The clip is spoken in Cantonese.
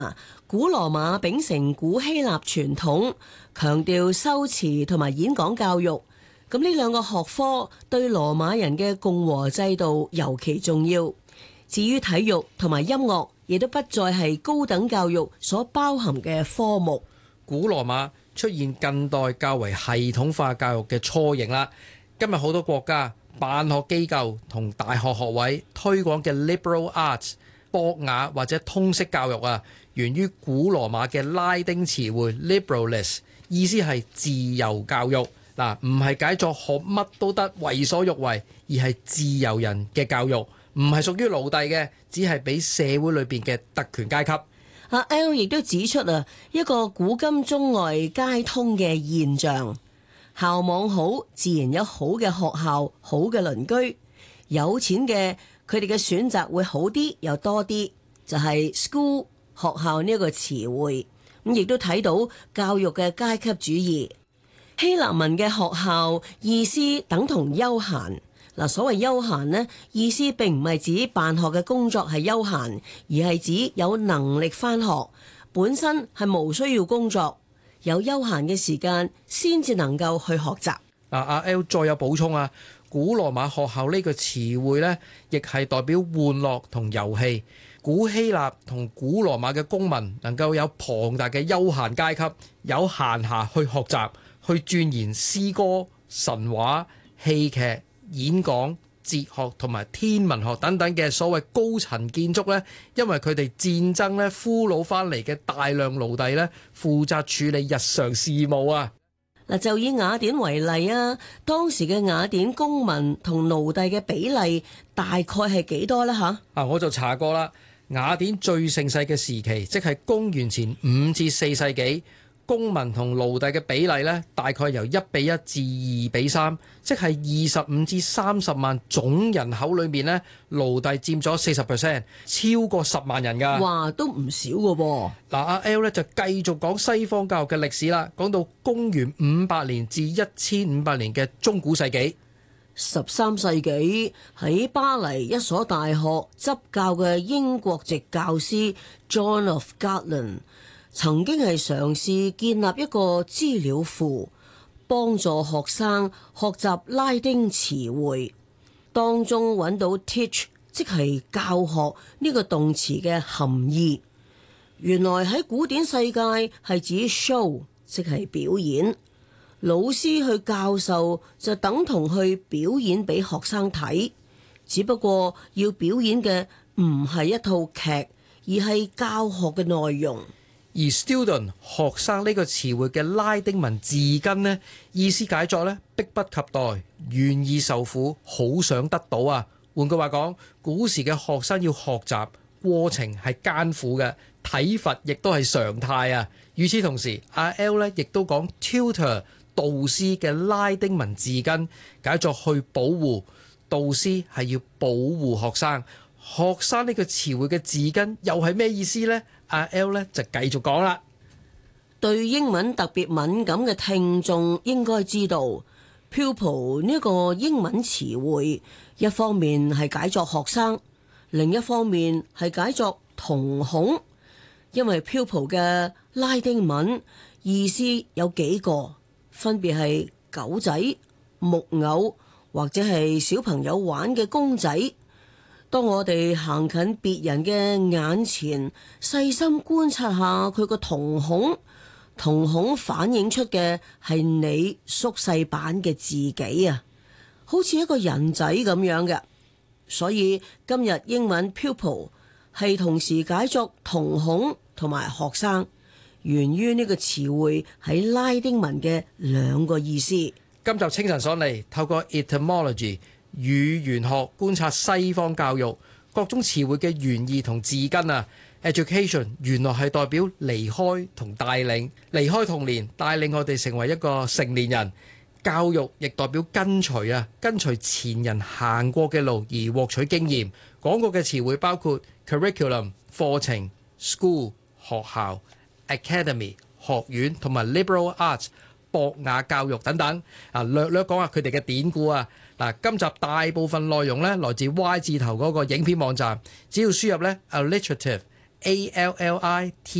古羅馬秉承古希臘傳統，強調修辭同埋演講教育。咁呢兩個學科對羅馬人嘅共和制度尤其重要。至於體育同埋音樂，亦都不再係高等教育所包含嘅科目。 古羅馬出現近代較為系統化教育嘅雛形啦。今日好多國家辦學機構同大學學位推廣嘅 liberal arts 博雅或者通識教育啊，源於古羅馬嘅拉丁詞彙 liberalis， 意思係自由教育。嗱，唔係解作學乜都得為所欲為，而係自由人嘅教育，唔係屬於奴隸嘅，只係俾社會裏邊嘅特權階級。 阿 L 亦都指出一個古今中外皆通嘅現象，校網好，自然有好嘅學校，好嘅鄰居。有錢嘅佢哋嘅選擇會好啲又多啲，就係 school 學校呢個詞彙。咁亦都睇到教育嘅階級主義。希臘文嘅學校意思等同休閒。嗱，所謂休閒呢，意思並唔係指辦學嘅工作係休閒，而係指有能力返學，本身係無需要工作，有休閒嘅時間先至能夠去學習。 阿 L 再有補充啊，古羅馬學校呢個詞彙呢，亦係代表玩樂同遊戲。古希臘同古羅馬嘅公民能夠有龐大嘅休閒階級，有閒暇去學習，去鑽研詩歌、神話、戲劇、演講、哲學同埋天文學等等嘅所謂高層建築呢，因為佢哋戰爭呢俘虜翻嚟嘅大量奴隸呢，負責處理日常事務啊。 嗱，就以雅典為例啊，當時嘅雅典公民同奴隸嘅比例大概係幾多呢？嚇？ 我就查過啦，雅典最盛世嘅時期，即係公元前5至4世紀。公民同奴隸嘅比例呢，大概由1比1至2比3，即係25至30萬總人口裏面呢，奴隸佔咗 40%， 超過10萬人㗎。 哇，都唔少㗎噃。 嗱，阿 L 呢就繼續講西方教育嘅歷史啦，講到公元500年至1500年嘅中古世紀。 13世紀喺巴黎一所大學執教嘅英國籍教師 John of Gautlin曾經係嘗試建立一個資料庫，幫助學生學習拉丁詞彙，當中揾到 teach 即係教學呢個動詞嘅含義。原來喺古典世界係指 show 即係表演，老師去教授就等同去表演俾學生睇，只不過要表演嘅唔係一套劇，而係教學嘅內容。 而 student 學生呢個詞彙嘅拉丁文字根呢，意思解作呢，迫不及待，願意受苦，好想得到啊。換句話講，古時嘅學生要學習過程係艱苦嘅，體罰亦都係常態啊。與此同時，阿 L 呢亦都講 tutor 導師嘅拉丁文字根解作去保護，導師係要保護學生。學生呢個詞彙嘅字根又係咩意思呢？阿 L 呢就繼續講啦。 對英文特別敏感嘅聽眾應該知道 pupil 呢個英文詞彙，一方面係解作學生，另一方面係解作瞳孔。因為 pupil 嘅拉丁文意思有幾個，分別係狗仔、木偶或者係小朋友玩嘅公仔。當我哋行近別人嘅眼前，細心觀察下佢個瞳孔，瞳孔反映出嘅係你縮細版嘅自己啊，好似一個人仔咁樣嘅。所以今日英文 pupil 係同時解作瞳孔同埋學生，源於呢個詞彙喺拉丁文嘅兩個意思。 今集清晨上嚟，透過 etymology語言學觀察西方教育各種詞彙嘅原意同字根啊。Education 原來係代表離開同帶領，離開童年，帶領我哋成為一個成年人。教育亦代表跟隨啊，跟隨前人行過嘅路而獲取經驗。講過嘅詞彙包括 curriculum 課程、school 學校、academy 學院同埋 liberal arts 博雅教育等等。略略講下佢哋嘅典故啊。今集大部分內容咧來自 Y 字頭嗰個影片網站，只要輸入咧 alliterative ALLIT